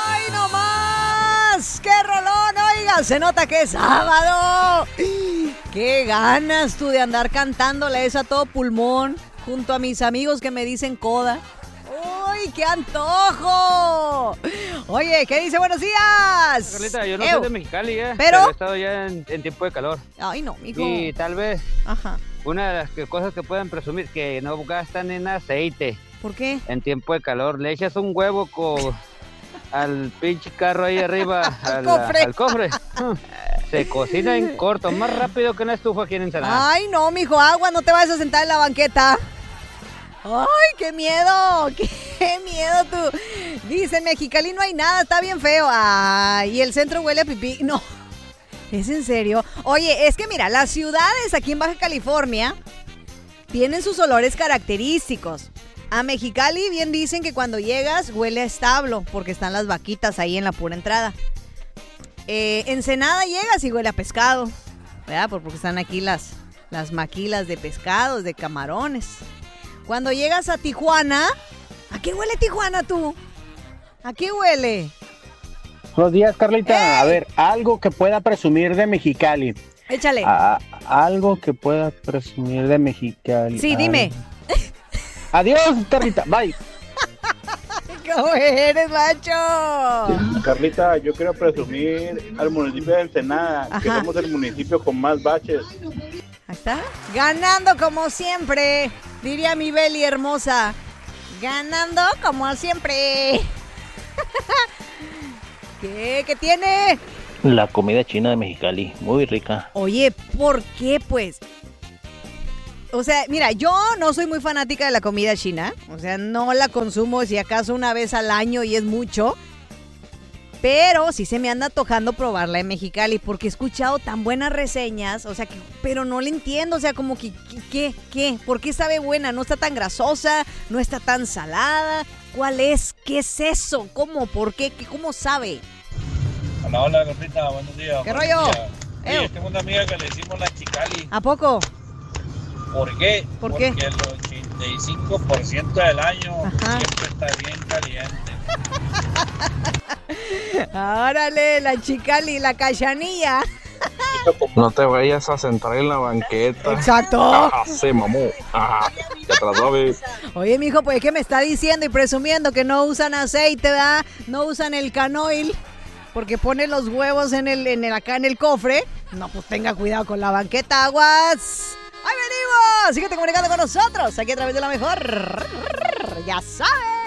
¡Ay, no más! ¡Qué rolón! Oiga, se nota que es sábado. ¡Qué ganas tú de andar cantándole eso a todo pulmón junto a mis amigos que me dicen coda! ¡Uy, qué antojo! Oye, ¿qué dice? ¡Buenos días! Carlita, yo no soy de Mexicali, pero he estado ya en tiempo de calor. Ay, no, mijo. Y tal vez Ajá. una de las cosas que puedan presumir que no gastan en aceite. ¿Por qué? En tiempo de calor. Le echas un huevo al pinche carro ahí arriba, al cofre. Se cocina en corto, más rápido que una estufa aquí en Ensenada. Ay, no, mijo, agua, no te vayas a sentar en la banqueta. ¡Ay, qué miedo! ¡Qué miedo tú! Dice, en Mexicali no hay nada, está bien feo. ¡Ay, y el centro huele a pipí! No, ¿es en serio? Oye, es que mira, las ciudades aquí en Baja California tienen sus olores característicos. A Mexicali bien dicen que cuando llegas huele a establo, porque están las vaquitas ahí en la pura entrada. Ensenada llegas y huele a pescado, ¿verdad? Porque están aquí las maquilas de pescados, de camarones. Cuando llegas a Tijuana, ¿a qué huele Tijuana tú? ¿A qué huele? Buenos días, Carlita. ¡Ey! A ver, algo que pueda presumir de Mexicali. Échale. Algo que pueda presumir de Mexicali. Sí, dime. Adiós, Carlita. Bye. ¿Cómo eres, macho? Carlita, yo quiero presumir al municipio de Ensenada, Ajá. que somos el municipio con más baches. Ahí está. Ganando como siempre, diría mi Beli hermosa. Ganando como siempre. ¿Qué tiene? La comida china de Mexicali, muy rica. Oye, ¿por qué, pues? O sea, mira, yo no soy muy fanática de la comida china. O sea, no la consumo si acaso una vez al año y es mucho. Pero sí se me anda antojando probarla en Mexicali porque he escuchado tan buenas reseñas. O sea, pero no le entiendo. O sea, como que, ¿qué? ¿Por qué sabe buena? ¿No está tan grasosa? ¿No está tan salada? ¿Cuál es? ¿Qué es eso? ¿Cómo? ¿Por qué? ¿Cómo sabe? Hola, Carlita, buenos días. ¿Qué buenos rollo? días. Oye, tengo una amiga que le decimos la Chicali. ¿A poco? ¿Por qué? ¿Por qué? Porque el 85% del año siempre está bien caliente. Órale, la Chicali, la Cachanilla. No te vayas a sentar en la banqueta. Exacto. Se mamó. Ajá, ya te la sabes. Oye, mijo, pues ¿qué me está diciendo y presumiendo que no usan aceite, ¿verdad? No usan el canoil porque ponen los huevos acá en el cofre. No, pues tenga cuidado con la banqueta, aguas. ¡Ahí venimos! Síguete comunicando con nosotros aquí a través de la mejor. Ya sabes.